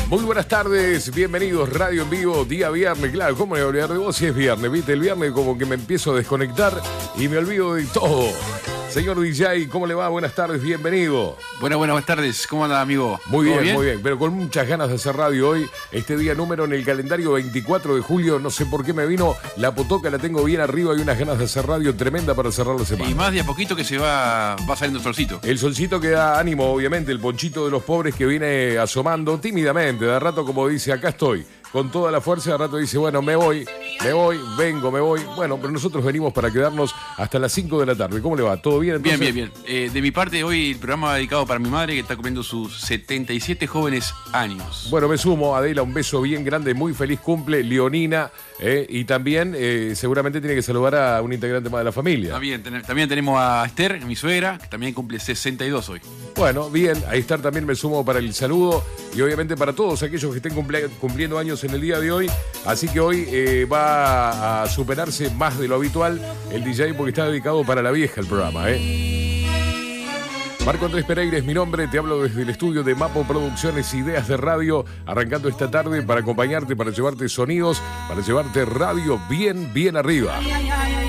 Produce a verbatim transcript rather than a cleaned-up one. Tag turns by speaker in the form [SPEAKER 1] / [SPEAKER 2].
[SPEAKER 1] Muy buenas tardes, bienvenidos, Radio en Vivo, día viernes. Claro, ¿cómo me voy a olvidar de vos si es viernes? ¿Viste? El viernes como que me empiezo a desconectar y me olvido de todo. Señor D J, ¿cómo le va? Buenas tardes, bienvenido.
[SPEAKER 2] Buenas, buenas, buenas tardes. ¿Cómo anda, amigo?
[SPEAKER 1] Muy bien,
[SPEAKER 2] bien,
[SPEAKER 1] muy bien, pero con muchas ganas de hacer radio hoy. Este día número en el calendario veinticuatro de julio, no sé por qué me vino, la potoca la tengo bien arriba y unas ganas de hacer radio tremenda para cerrar la semana.
[SPEAKER 2] Y más de a poquito que se va, va saliendo el solcito.
[SPEAKER 1] El solcito que da ánimo, obviamente, el ponchito de los pobres que viene asomando tímidamente, de rato como dice, acá estoy. Con toda la fuerza, de rato dice, bueno, me voy, me voy, vengo, me voy. Bueno, pero nosotros venimos para quedarnos hasta las cinco de la tarde. ¿Cómo le va? ¿Todo bien entonces?
[SPEAKER 2] Bien, bien, bien. Eh, de mi parte, hoy el programa va dedicado para mi madre, que está cumpliendo sus setenta y siete jóvenes años.
[SPEAKER 1] Bueno, me sumo, Adela, un beso bien grande, muy feliz cumple, Leonina, eh, y también eh, seguramente tiene que saludar a un integrante más de la familia.
[SPEAKER 2] También, ten, también tenemos a Esther, mi suegra, que también cumple sesenta y dos hoy.
[SPEAKER 1] Bueno, bien, a Esther también me sumo para el saludo y obviamente para todos aquellos que estén cumple, cumpliendo años en el día de hoy. Así que hoy eh, va a superarse más de lo habitual el D J porque está dedicado para la vieja el programa, ¿eh? Marco Andrés Pereira es mi nombre, te hablo desde el estudio de Mapo Producciones Ideas de Radio, arrancando esta tarde para acompañarte, para llevarte sonidos, para llevarte radio bien, bien arriba.